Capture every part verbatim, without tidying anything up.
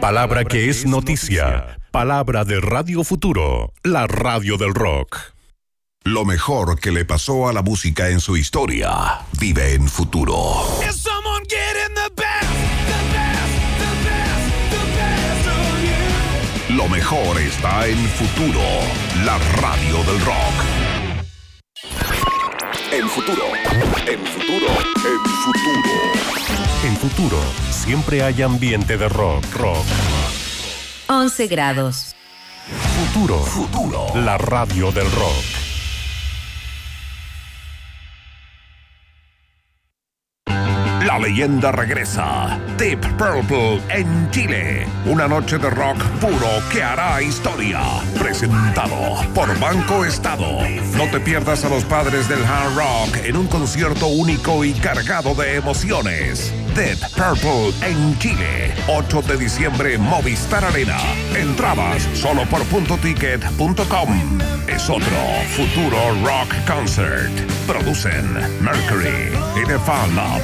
Palabra que es noticia. Palabra de Radio Futuro, la radio del rock. Lo mejor que le pasó a la música en su historia vive en Futuro. Lo mejor está en Futuro, la radio del rock. En Futuro, en Futuro, en Futuro. En Futuro, siempre hay ambiente de rock, rock. once grados. Futuro, Futuro, la radio del rock. La leyenda regresa. Deep Purple en Chile. Una noche de rock puro que hará historia. Presentado por Banco Estado. No te pierdas a los padres del hard rock en un concierto único y cargado de emociones. Deep Purple en Chile. ocho de diciembre, Movistar Arena. Entradas solo por punto ticket punto com. Es otro Futuro Rock Concert. Producen Mercury y The Fan Lab.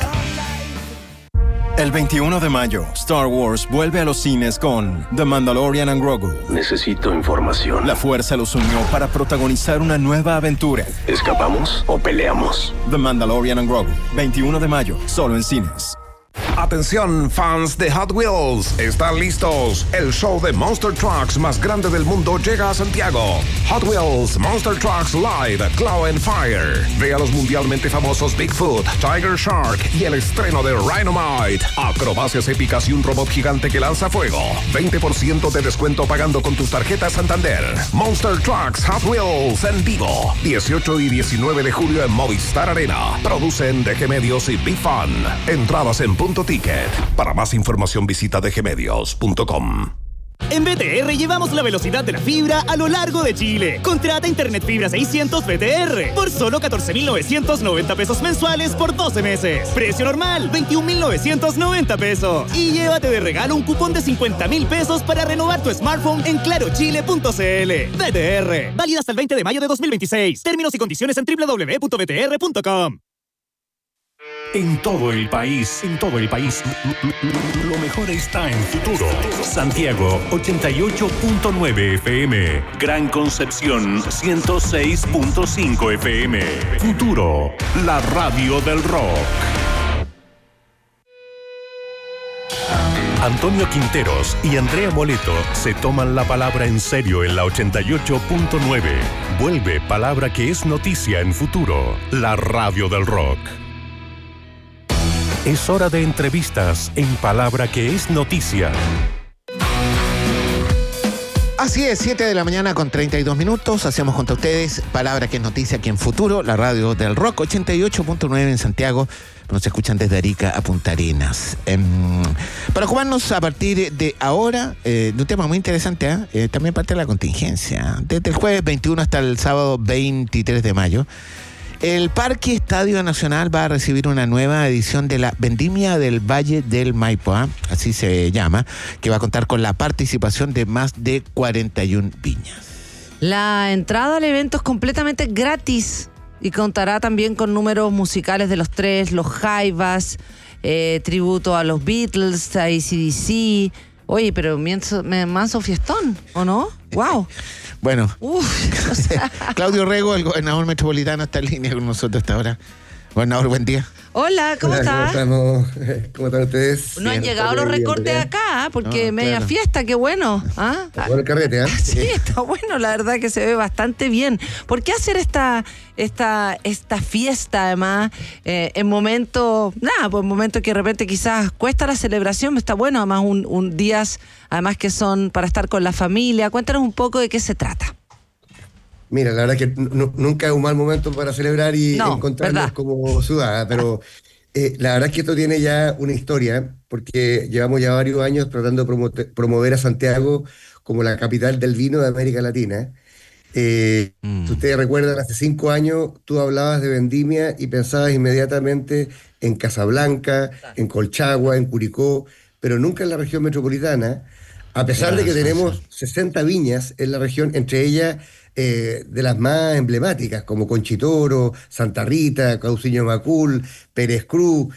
El veintiuno de mayo, Star Wars vuelve a los cines con The Mandalorian and Grogu. Necesito información. La fuerza los unió para protagonizar una nueva aventura. ¿Escapamos o peleamos? The Mandalorian and Grogu, veintiuno de mayo, solo en cines. Atención, fans de Hot Wheels, ¿están listos? El show de Monster Trucks más grande del mundo llega a Santiago. Hot Wheels Monster Trucks Live Claw and Fire. Ve a los mundialmente famosos Bigfoot, Tiger Shark y el estreno de Rhinomite. Acrobacias épicas y un robot gigante que lanza fuego. veinte por ciento de descuento pagando con tus tarjetas Santander. Monster Trucks Hot Wheels en vivo. dieciocho y diecinueve de julio en Movistar Arena. Producen D G Medios y Big Fun. Entradas en punto ticket. Para más información visita d g medios punto com. En B T R llevamos la velocidad de la fibra a lo largo de Chile. Contrata Internet Fibra seiscientos B T R por solo catorce mil novecientos noventa pesos mensuales por doce meses. Precio normal, veintiún mil novecientos noventa pesos. Y llévate de regalo un cupón de cincuenta mil pesos para renovar tu smartphone en claro chile punto c l. B T R, válida hasta el veinte de mayo de dos mil veintiséis. Términos y condiciones en doble u doble u doble u punto b t r punto com. En todo el país, en todo el país, lo mejor está en Futuro. Santiago, ochenta y ocho punto nueve F M. Gran Concepción, ciento seis punto cinco F M. Futuro, la radio del rock. Antonio Quinteros y Andrea Moleto se toman la palabra en serio en la ochenta y ocho punto nueve. Vuelve Palabra que es noticia en Futuro, la radio del rock. Es hora de entrevistas en Palabra que es noticia. Así es, siete de la mañana con treinta y dos minutos. Hacemos junto a ustedes Palabra que es noticia aquí en Futuro, la radio del rock, ochenta y ocho punto nueve en Santiago. Nos escuchan desde Arica a Punta Arenas. Eh, para ocuparnos a partir de ahora eh, de un tema muy interesante, ¿eh? Eh, también parte de la contingencia. Desde el jueves veintiuno hasta el sábado veintitrés de mayo. El Parque Estadio Nacional va a recibir una nueva edición de la Vendimia del Valle del Maipo, ¿eh? Así se llama, que va a contar con la participación de más de cuarenta y una viñas. La entrada al evento es completamente gratis y contará también con números musicales de los tres, los Jaivas, eh, tributo a los Beatles, a A C D C. Oye, pero manso, manso fiestón, ¿o no? ¡Wow! Bueno, Uf, o sea. Claudio Rego, el gobernador metropolitano, está en línea con nosotros hasta ahora. Gobernador, buen día. Hola, ¿cómo Hola, estás? ¿Cómo estamos? ¿Cómo están ustedes? No han Bien, llegado los recortes acá, porque No, media claro. fiesta, qué bueno. ¿Ah? Está bueno el carrete, ¿eh? Sí, está bueno, la verdad que se ve bastante bien. ¿Por qué hacer esta esta esta fiesta, además, eh, en momentos, nada, pues en momentos que de repente quizás cuesta la celebración? Está bueno, además, un, un días, además que son para estar con la familia. Cuéntanos un poco de qué se trata. Mira, la verdad que n- nunca es un mal momento para celebrar y No, encontrarnos verdad. como ciudad, pero eh, la verdad es que esto tiene ya una historia, porque llevamos ya varios años tratando de promo- promover a Santiago como la capital del vino de América Latina. Eh, Mm. Si ustedes recuerdan, hace cinco años tú hablabas de vendimia y pensabas inmediatamente en Casablanca, en Colchagua, en Curicó, pero nunca en la región metropolitana, a pesar de que Claro, sí, tenemos sesenta viñas en la región, entre ellas eh, de las más emblemáticas, como Conchitoro, Santa Rita, Cauciño Macul, Pérez Cruz.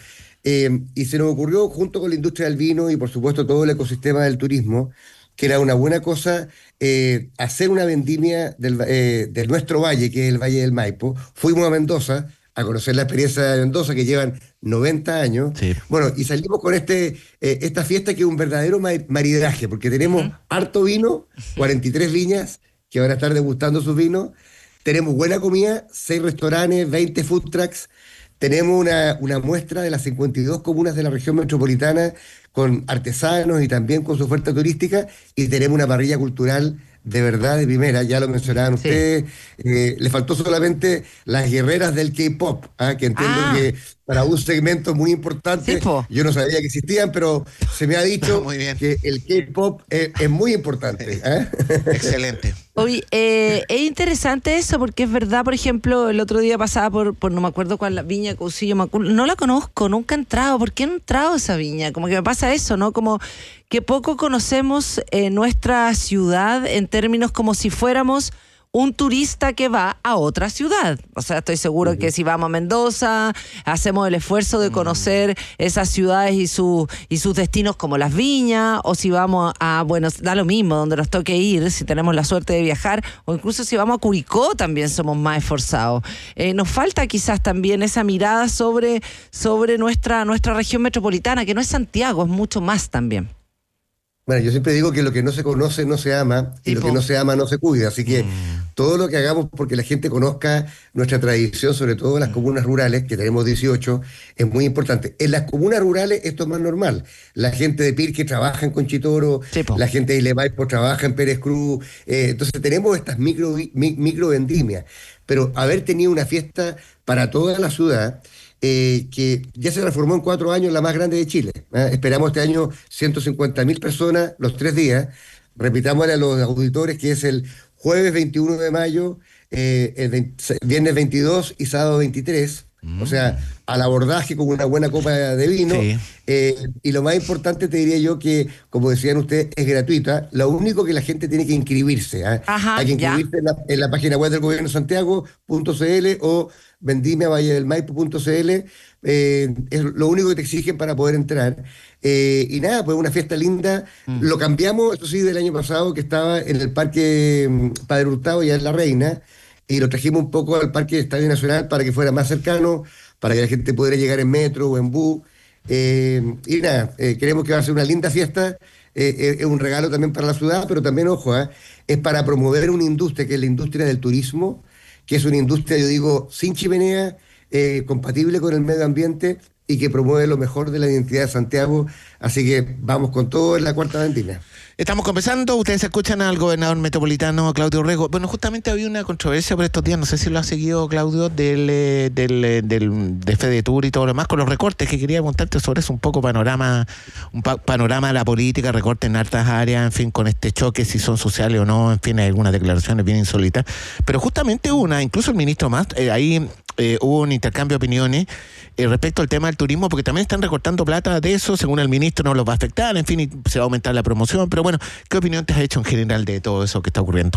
Eh, y se nos ocurrió, junto con la industria del vino y por supuesto todo el ecosistema del turismo, que era una buena cosa eh, hacer una vendimia del, eh, de nuestro valle, que es el Valle del Maipo. Fuimos a Mendoza a conocer la experiencia de Mendoza, que llevan noventa años. Sí. Bueno, y salimos con este eh, esta fiesta que es un verdadero maridaje, porque tenemos uh-huh. harto vino, cuarenta y tres viñas que van a estar degustando sus vinos. Tenemos buena comida, seis restaurantes, veinte food trucks. Tenemos una, una muestra de las cincuenta y dos comunas de la región metropolitana con artesanos y también con su oferta turística, y tenemos una parrilla cultural de verdad de primera, ya lo mencionaban sí. ustedes. Eh, le faltó solamente las guerreras del K-pop, ¿eh? que entiendo ah. que para un segmento muy importante, sí, yo no sabía que existían, pero se me ha dicho muy bien. que el K-pop es, es muy importante. ¿eh? Excelente. Oye, eh, es interesante eso, porque es verdad, por ejemplo, el otro día pasaba por, por no me acuerdo cuál, la viña Cousillo, no la conozco, nunca he entrado. ¿Por qué no he entrado a esa viña? Como que me pasa eso, ¿no? Como que poco conocemos eh, nuestra ciudad en términos como si fuéramos un turista que va a otra ciudad. O sea, estoy seguro uh-huh. que si vamos a Mendoza, hacemos el esfuerzo de conocer uh-huh. esas ciudades y, su, y sus destinos como las viñas, o si vamos a, bueno, da lo mismo, donde nos toque ir, si tenemos la suerte de viajar, o incluso si vamos a Curicó también somos más esforzados. Eh, nos falta quizás también esa mirada sobre, sobre nuestra, nuestra región metropolitana, que no es Santiago, es mucho más también. Bueno, yo siempre digo que lo que no se conoce no se ama, y tipo. lo que no se ama no se cuida, así que mm. todo lo que hagamos porque la gente conozca nuestra tradición, sobre todo en las mm. comunas rurales, que tenemos dieciocho, es muy importante. En las comunas rurales esto es más normal. La gente de Pirque trabaja en Conchitoro, tipo. la gente de Ilemaipo trabaja en Pérez Cruz, eh, entonces tenemos estas micro, mi, micro vendimias, pero haber tenido una fiesta para toda la ciudad, Eh, que ya se transformó en cuatro años la más grande de Chile. ¿eh? Esperamos este año ciento cincuenta mil personas los tres días. Repitámosle a los auditores que es el jueves veintiuno de mayo, eh, el veinte, viernes veintidós y sábado veintitrés. Mm. O sea, al abordaje con una buena copa de vino. Sí. Eh, y lo más importante te diría yo que, como decían ustedes, es gratuita. Lo único que la gente tiene que inscribirse. ¿eh? Ajá, Hay que inscribirse en la, en la página web del gobierno de Santiago punto c l o vendimia valle del maipo punto c l. Eh, es lo único que te exigen para poder entrar. Eh, y nada, pues una fiesta linda. Mm. Lo cambiamos, eso sí, del año pasado, que estaba en el Parque Padre Hurtado, ya en La Reina, y lo trajimos un poco al Parque Estadio Nacional para que fuera más cercano, para que la gente pudiera llegar en metro o en bus. Eh, y nada, eh, creemos que va a ser una linda fiesta. Eh, es un regalo también para la ciudad, pero también, ojo, eh, es para promover una industria que es la industria del turismo, que es una industria, yo digo, sin chimenea, eh, compatible con el medio ambiente y que promueve lo mejor de la identidad de Santiago. Así que vamos con todo en la cuarta vendimia. Estamos conversando, ustedes escuchan al gobernador metropolitano Claudio Rego. Bueno, justamente había una controversia por estos días, no sé si lo ha seguido Claudio, del, del, del de FEDETUR y todo lo demás, con los recortes, que quería contarte sobre eso, un poco panorama, un pa- panorama de la política, recortes en hartas áreas, en fin, con este choque, si son sociales o no, en fin, hay algunas declaraciones bien insólitas. Pero justamente una, incluso el ministro más, eh, ahí eh, hubo un intercambio de opiniones eh, respecto al tema del turismo, porque también están recortando plata de eso, según el ministro no los va a afectar, en fin, y se va a aumentar la promoción, pero bueno, ¿qué opinión te has hecho en general de todo eso que está ocurriendo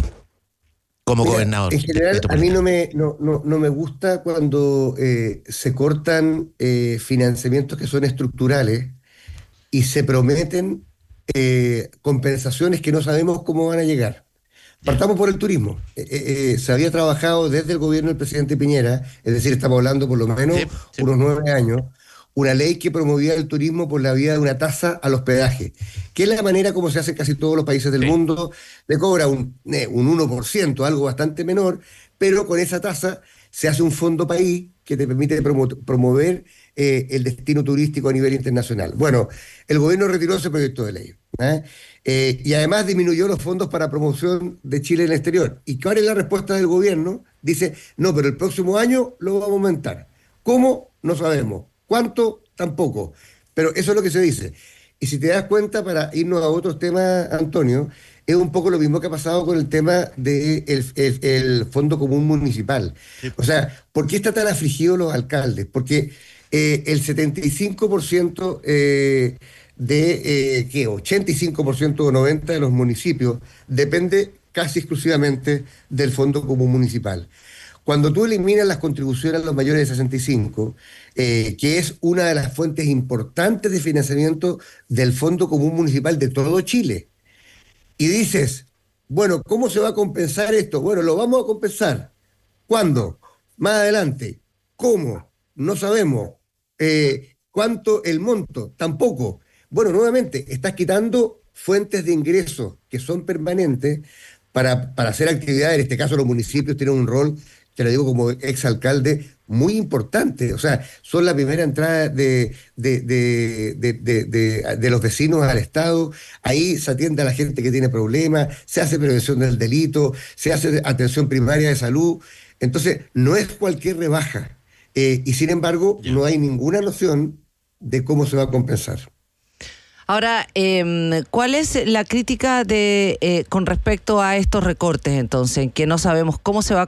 como Mira, gobernador? En general, a mí no me, no, no, no me gusta cuando eh, se cortan eh, financiamientos que son estructurales y se prometen eh, compensaciones que no sabemos cómo van a llegar. Partamos por el turismo. Eh, eh, se había trabajado desde el gobierno del presidente Piñera, es decir, estamos hablando por lo menos sí, sí. unos nueve años, una ley que promovía el turismo por la vía de una tasa al hospedaje, que es la manera como se hace en casi todos los países del sí. mundo. Le cobra un, eh, un uno por ciento, algo bastante menor, pero con esa tasa se hace un fondo país que te permite promo- promover eh, el destino turístico a nivel internacional. Bueno, el gobierno retiró ese proyecto de ley. ¿eh? Eh, y además disminuyó los fondos para promoción de Chile en el exterior. ¿Y cuál es la respuesta del gobierno? Dice, no, pero el próximo año lo vamos a aumentar. ¿Cómo? No sabemos. ¿Cuánto? Tampoco. Pero eso es lo que se dice. Y si te das cuenta, para irnos a otros temas, Antonio, es un poco lo mismo que ha pasado con el tema del de el, el Fondo Común Municipal. Sí. O sea, ¿por qué está tan afligidos los alcaldes? Porque eh, el setenta y cinco por ciento eh, de, eh, ¿qué? ochenta y cinco por ciento o noventa por ciento de los municipios depende casi exclusivamente del Fondo Común Municipal. Cuando tú eliminas las contribuciones a los mayores de sesenta y cinco, eh, que es una de las fuentes importantes de financiamiento del Fondo Común Municipal de todo Chile, y dices, bueno, ¿cómo se va a compensar esto? Bueno, lo vamos a compensar. ¿Cuándo? Más adelante. ¿Cómo? No sabemos. Eh, ¿Cuánto el monto? Tampoco. Bueno, nuevamente, estás quitando fuentes de ingresos que son permanentes para, para hacer actividades. En este caso, los municipios tienen un rol, te lo digo como exalcalde, muy importante. O sea, son la primera entrada de, de, de, de, de, de, de los vecinos al Estado. Ahí se atiende a la gente que tiene problemas, se hace prevención del delito, se hace atención primaria de salud. Entonces, no es cualquier rebaja. Eh, y sin embargo, no hay ninguna noción de cómo se va a compensar. Ahora, eh, ¿cuál es la crítica de eh, con respecto a estos recortes entonces? En que no sabemos cómo se va